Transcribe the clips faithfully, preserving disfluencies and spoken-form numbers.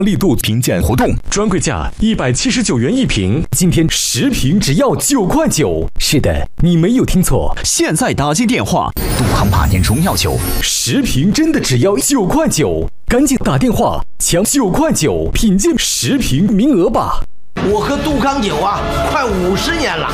力度评鉴活动，专柜价一百七十九元一瓶，今天十瓶只要九块九。是的，你没有听错，现在打进电话，杜康马年荣耀酒，十瓶真的只要九块九，赶紧打电话抢九块九品鉴十瓶名额吧。 我喝杜康酒啊，快五十年了。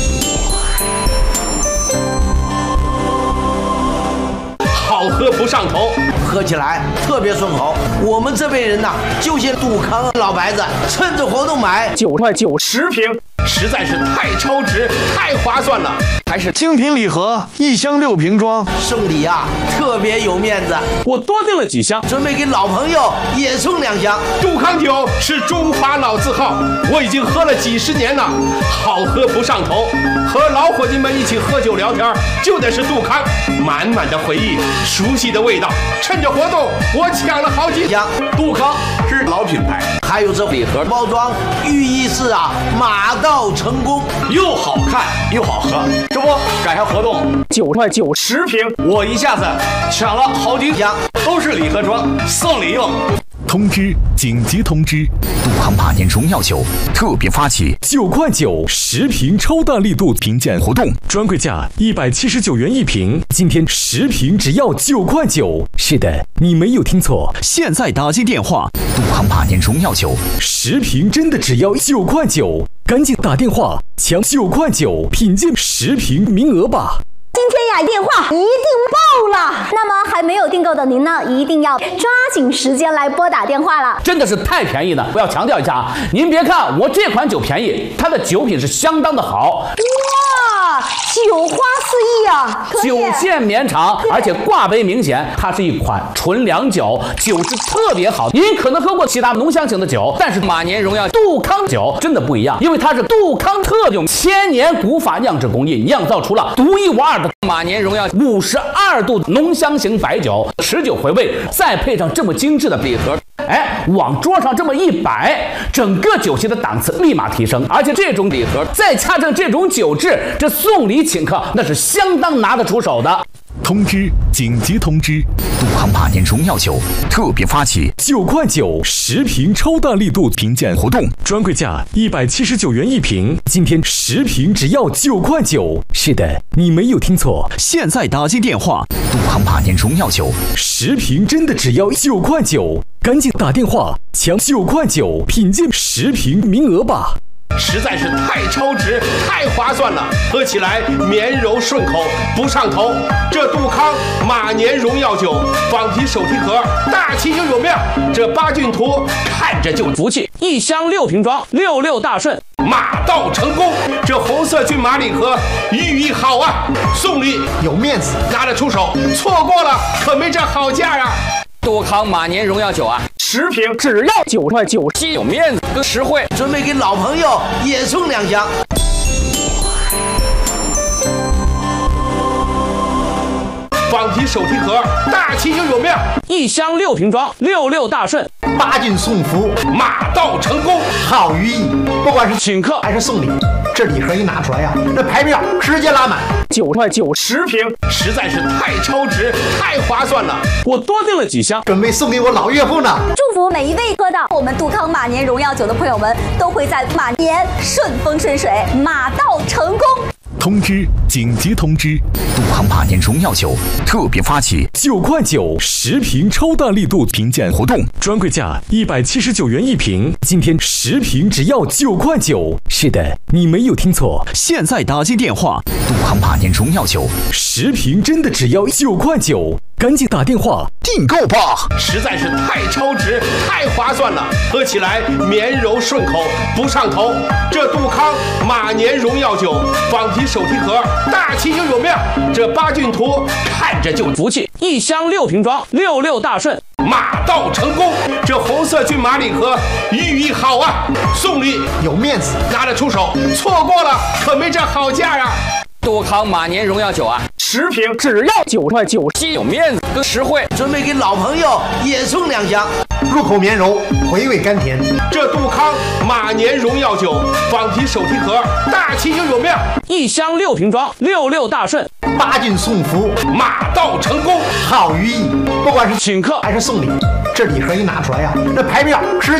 好喝不上头， 喝起来特别顺口。我们这辈人呐、啊，就些杜康老白子，趁着活动买九块九十瓶，实在是太超值，太划算了。 还是精品礼盒，一箱六瓶装， 送礼啊特别有面子。 我多订了几箱， 准备给老朋友也送两箱。 杜康酒是中华老字号，我已经喝了几十年了，好喝不上头。和老伙计们一起喝酒聊天，就得是杜康，满满的回忆，熟悉的味道。趁着活动，我抢了好几箱。 杜康是老品牌， 还有这礼盒包装，寓意是啊马到成功， 又好看又好喝。这不赶上活动， 九块九十瓶，我一下子抢了好几箱，都是礼盒装，送礼用。 通知！紧急通知！杜康马年荣耀酒特别发起九块九十瓶超大力度评鉴活动，专柜价一百七十九元一瓶，今天十瓶只要九块九。是的，你没有听错，现在打进电话，杜康马年荣耀酒十瓶真的只要九块九，赶紧打电话抢九块九品鉴十瓶名额吧。 今天呀，电话一定爆了！那么还没有订购的您呢，一定要抓紧时间来拨打电话了。 真的是太便宜了！我要强调一下啊，您别看我这款酒便宜，它的酒品是相当的好。 哇，酒花四溢啊！ 酒线绵长，而且挂杯明显，它是一款纯粮酒，酒质特别好。您可能喝过其他浓香型的酒，但是马年荣耀杜康酒真的不一样，因为它是杜康特用千年古法酿制工艺酿造出了独一无二的马年荣耀五十二度浓香型白酒，持久回味，再配上这么精致的礼盒，哎，往桌上这么一摆，整个酒席的档次立马提升。而且这种礼盒再加上这种酒质，这送礼请客那是相当拿得出手的。 通知！紧急通知！杜康马年荣耀酒特别发起九块九十瓶超大力度评鉴活动，专柜价一百七十九元一瓶，今天十瓶只要九块九。是的，你没有听错，现在打进电话，杜康马年荣耀酒十瓶真的只要九块九，赶紧打电话抢九块九品鉴十瓶名额吧。 实在是太超值，太划算了，喝起来绵柔顺口，不上头。这杜康马年荣耀酒仿皮手提盒，大气又有面，这八骏图看着就福气，一箱六瓶装，六六大顺， 马到成功。这红色骏马礼盒寓意好啊，送礼有面子， 拿得出手，错过了可没这好价啊。 杜康马年荣耀酒啊， 十瓶只要九块九， 既有面子又实惠。 准备给老朋友也送两箱。 仿皮手提盒，大气又有面， 一箱六瓶装，六六大顺， 八骏送福， 马到成功， 好寓意。不管是请客还是送礼，这礼盒一拿出来呀、啊，这排面直接拉满。 九块九十瓶，实在是太超值，太划算了。 我多订了几箱， 准备送给我老岳父呢。 祝福每一位喝到我们杜康马年荣耀酒的朋友们，都会在马年顺风顺水，马到成功。 通知！紧急通知！杜康马年荣耀酒特别发起九块九十瓶超大力度评鉴活动，专柜价一百七十九元一瓶，今天十瓶只要九块九。是的，你没有听错，现在打进电话，杜康马年荣耀酒十瓶真的只要九块九，赶紧打电话订购吧！ 实在是太超值，太划算了，喝起来绵柔顺口，不上头。这杜康马年荣耀酒仿皮手提盒，大气又有面，这八骏图看着就福气，一箱六瓶装，六六大顺， 马到成功。这红色骏马礼盒寓意好啊，送礼有面子， 拿得出手，错过了可没这好价啊。 杜康马年荣耀酒啊， 十瓶只要九块九， 既有面子又实惠。 准备给老朋友也送两箱。 入口绵柔，回味甘甜。 这杜康马年荣耀酒仿皮手提盒，大气又有面， 一箱六瓶装，六六大顺， 八骏送福， 马到成功， 好寓意。不管是请客还是送礼，这礼盒一拿出来呀、啊，这排面直接